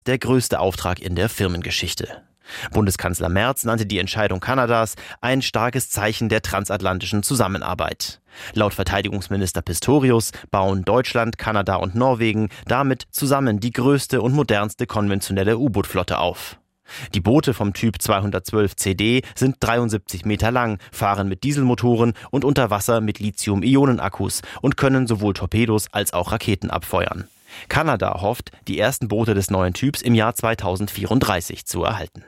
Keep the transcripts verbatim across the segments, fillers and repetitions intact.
der größte Auftrag in der Firmengeschichte. Bundeskanzler Merz nannte die Entscheidung Kanadas ein starkes Zeichen der transatlantischen Zusammenarbeit. Laut Verteidigungsminister Pistorius bauen Deutschland, Kanada und Norwegen damit zusammen die größte und modernste konventionelle U-Boot-Flotte auf. Die Boote vom Typ zweihundertzwölf C D sind dreiundsiebzig Meter lang, fahren mit Dieselmotoren und unter Wasser mit Lithium-Ionen-Akkus und können sowohl Torpedos als auch Raketen abfeuern. Kanada hofft, die ersten Boote des neuen Typs im Jahr zweitausendvierunddreißig zu erhalten.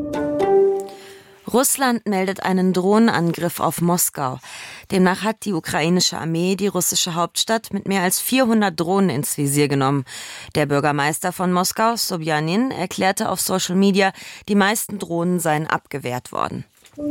Russland meldet einen Drohnenangriff auf Moskau. Demnach hat die ukrainische Armee die russische Hauptstadt mit mehr als vierhundert Drohnen ins Visier genommen. Der Bürgermeister von Moskau, Sobjanin, erklärte auf Social Media, die meisten Drohnen seien abgewehrt worden.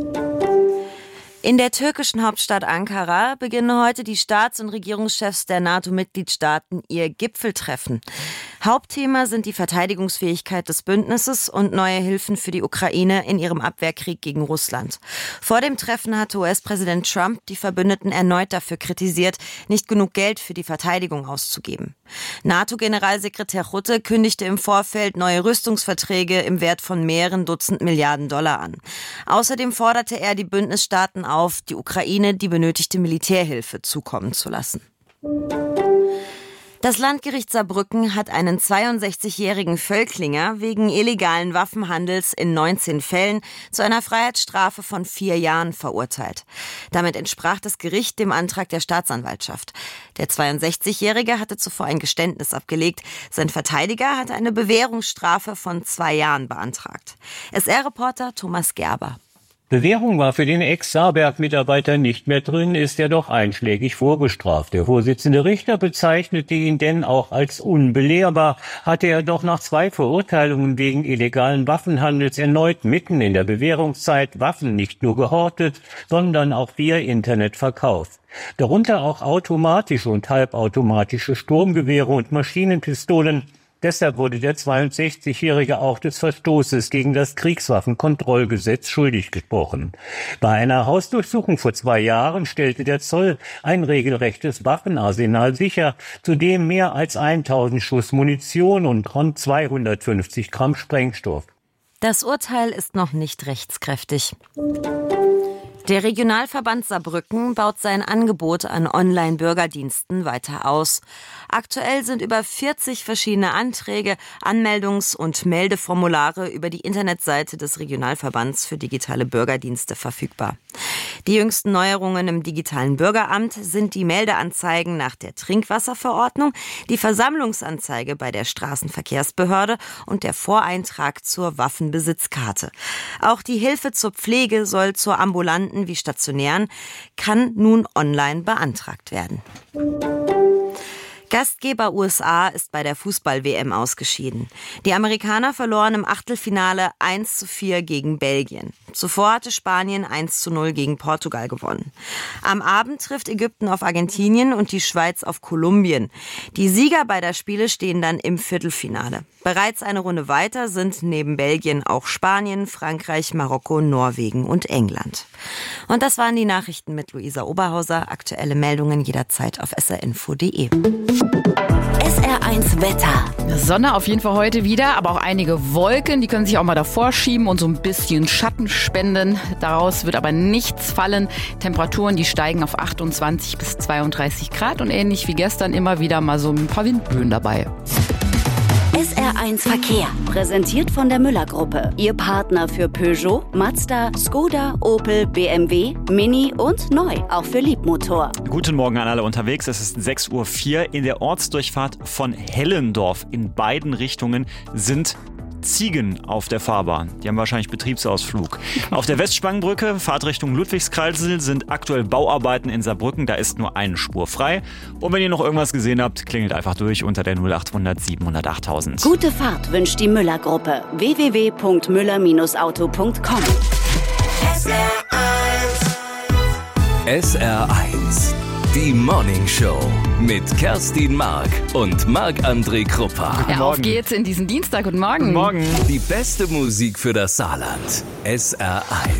In der türkischen Hauptstadt Ankara beginnen heute die Staats- und Regierungschefs der NATO-Mitgliedstaaten ihr Gipfeltreffen. Hauptthema sind die Verteidigungsfähigkeit des Bündnisses und neue Hilfen für die Ukraine in ihrem Abwehrkrieg gegen Russland. Vor dem Treffen hatte U S-Präsident Trump die Verbündeten erneut dafür kritisiert, nicht genug Geld für die Verteidigung auszugeben. NATO-Generalsekretär Rutte kündigte im Vorfeld neue Rüstungsverträge im Wert von mehreren Dutzend Milliarden Dollar an. Außerdem forderte er die Bündnisstaaten auf, die Ukraine die benötigte Militärhilfe zukommen zu lassen. Das Landgericht Saarbrücken hat einen zweiundsechzigjährigen Völklinger wegen illegalen Waffenhandels in neunzehn Fällen zu einer Freiheitsstrafe von vier Jahren verurteilt. Damit entsprach das Gericht dem Antrag der Staatsanwaltschaft. Der zweiundsechzigjährige hatte zuvor ein Geständnis abgelegt. Sein Verteidiger hatte eine Bewährungsstrafe von zwei Jahren beantragt. S R-Reporter Thomas Gerber. Bewährung war für den Ex-Saarberg-Mitarbeiter nicht mehr drin, ist er doch einschlägig vorbestraft. Der Vorsitzende Richter bezeichnete ihn denn auch als unbelehrbar, hatte er doch nach zwei Verurteilungen wegen illegalen Waffenhandels erneut mitten in der Bewährungszeit Waffen nicht nur gehortet, sondern auch via Internet verkauft. Darunter auch automatische und halbautomatische Sturmgewehre und Maschinenpistolen. Deshalb wurde der zweiundsechzigjährige auch des Verstoßes gegen das Kriegswaffenkontrollgesetz schuldig gesprochen. Bei einer Hausdurchsuchung vor zwei Jahren stellte der Zoll ein regelrechtes Waffenarsenal sicher, zudem mehr als tausend Schuss Munition und rund zweihundertfünfzig Gramm Sprengstoff. Das Urteil ist noch nicht rechtskräftig. Der Regionalverband Saarbrücken baut sein Angebot an Online-Bürgerdiensten weiter aus. Aktuell sind über vierzig verschiedene Anträge, Anmeldungs- und Meldeformulare über die Internetseite des Regionalverbands für digitale Bürgerdienste verfügbar. Die jüngsten Neuerungen im digitalen Bürgeramt sind die Meldeanzeigen nach der Trinkwasserverordnung, die Versammlungsanzeige bei der Straßenverkehrsbehörde und der Voreintrag zur Waffenbesitzkarte. Auch die Hilfe zur Pflege soll zur ambulanten wie stationären, kann nun online beantragt werden. Gastgeber U S A ist bei der Fußball-W M ausgeschieden. Die Amerikaner verloren im Achtelfinale eins zu vier gegen Belgien. Zuvor hatte Spanien eins zu null gegen Portugal gewonnen. Am Abend trifft Ägypten auf Argentinien und die Schweiz auf Kolumbien. Die Sieger beider Spiele stehen dann im Viertelfinale. Bereits eine Runde weiter sind neben Belgien auch Spanien, Frankreich, Marokko, Norwegen und England. Und das waren die Nachrichten mit Luisa Oberhauser. Aktuelle Meldungen jederzeit auf s r info punkt d e. S R eins Wetter. Sonne auf jeden Fall heute wieder, aber auch einige Wolken, die können sich auch mal davor schieben und so ein bisschen Schatten spenden. Daraus wird aber nichts fallen. Temperaturen, die steigen auf achtundzwanzig bis zweiunddreißig Grad und ähnlich wie gestern immer wieder mal so ein paar Windböen dabei. S R eins Verkehr, präsentiert von der Müller-Gruppe. Ihr Partner für Peugeot, Mazda, Skoda, Opel, B M W, Mini und neu, auch für Liebmotor. Guten Morgen an alle unterwegs. Es ist sechs Uhr vier. In der Ortsdurchfahrt von Hellendorf in beiden Richtungen sind Ziegen auf der Fahrbahn. Die haben wahrscheinlich Betriebsausflug. Auf der Westspangenbrücke, Fahrtrichtung Ludwigskreisel, sind aktuell Bauarbeiten in Saarbrücken. Da ist nur eine Spur frei. Und wenn ihr noch irgendwas gesehen habt, klingelt einfach durch unter der null acht hundert siebenhundert achttausend. Gute Fahrt wünscht die Müller-Gruppe. w w w punkt müller auto punkt com. S R eins. S R eins. Die Morning Show mit Kerstin Mark und Marc-André Kruppa. Ja, auf geht's in diesen Dienstag. Guten Morgen. Guten Morgen. Die beste Musik für das Saarland. S R eins.